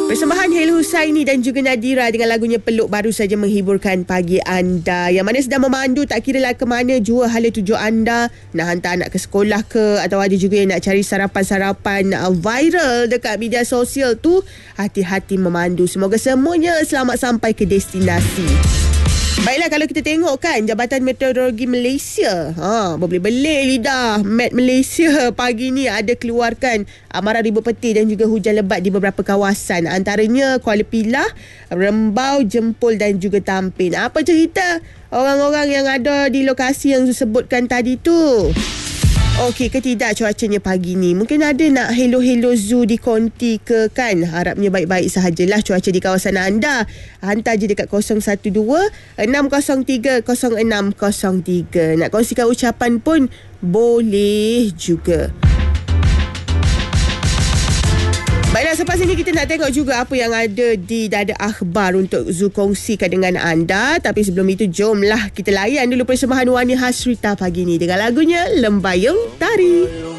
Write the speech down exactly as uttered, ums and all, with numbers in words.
Persembahan Hel Husaini dan juga Nadira dengan lagunya Peluk baru saja menghiburkan pagi anda. Yang mana sedang memandu, tak kira lah ke mana jua hala tuju anda. Nak hantar anak ke sekolah ke, atau ada juga yang nak cari sarapan-sarapan uh, viral dekat media sosial tu. Hati-hati memandu. Semoga semuanya selamat sampai ke destinasi. Baiklah, kalau kita tengok kan, Jabatan Meteorologi Malaysia ha, berbeli-beli lidah Met Malaysia pagi ni ada keluarkan amaran ribu petir dan juga hujan lebat di beberapa kawasan, antaranya Kuala Pilah, Rembau, Jempol dan juga Tampin. Apa cerita orang-orang yang ada di lokasi yang disebutkan tadi tu? Okey ke tidak cuacanya pagi ni? Mungkin ada nak hello-hello zoo di konti ke kan? Harapnya baik-baik sahajalah cuaca di kawasan anda. Hantar je dekat kosong satu dua enam kosong tiga kosong enam kosong tiga. Nak kongsikan ucapan pun boleh juga. Baiklah, selepas ini kita nak tengok juga apa yang ada di dada akhbar untuk Zu kongsikan dengan anda. Tapi sebelum itu, jomlah kita layan dulu persembahan Wani Hasrita pagi ni dengan lagunya Lembayung Tari.